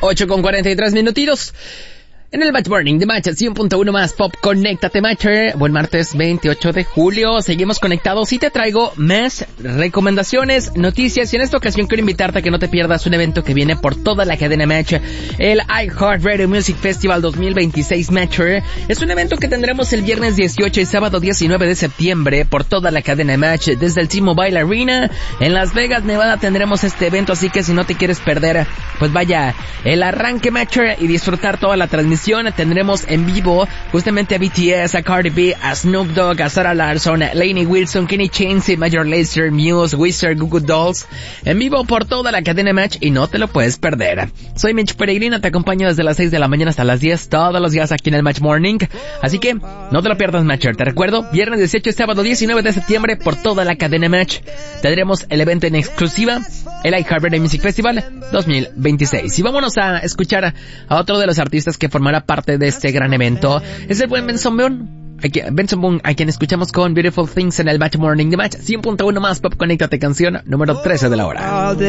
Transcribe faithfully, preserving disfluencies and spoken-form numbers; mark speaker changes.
Speaker 1: ocho con cuarenta y tres minutitos. En el Match Morning de Match cien punto uno más Pop, conéctate Matcher. Buen martes veintiocho de julio. Seguimos conectados y te traigo más recomendaciones, noticias. Y en esta ocasión quiero invitarte a que no te pierdas un evento que viene por toda la cadena Match. El iHeartRadio Music Festival dos mil veintiséis Matcher. Es un evento que tendremos el viernes dieciocho y sábado diecinueve de septiembre por toda la cadena Match. Desde el T-Mobile Arena en Las Vegas, Nevada tendremos este evento. Así que si no te quieres perder, pues vaya el arranque Matcher y disfrutar toda la transmisión. Tendremos en vivo justamente a B T S, a Cardi B, a Snoop Dogg, a Sarah Larson, a Lainey Wilson, Kenny Chesney, Major Lazer, Muse, Wizard, Goo Goo Dolls, en vivo por toda la cadena Match y no te lo puedes perder. Soy Mitch Peregrina, te acompaño desde las seis de la mañana hasta las diez todos los días aquí en el Match Morning, así que no te lo pierdas Matcher. Te recuerdo, viernes dieciocho y sábado diecinueve de septiembre por toda la cadena Match tendremos el evento en exclusiva, el iHeartRadio Music Festival dos mil veintiséis. Y vámonos a escuchar a otro de los artistas que formará parte de este gran evento. Es el buen Benson Boone, Benson Boone, a quien escuchamos con Beautiful Things en el Match Morning de Match cien punto uno más Pop, conéctate, canción número trece de la hora.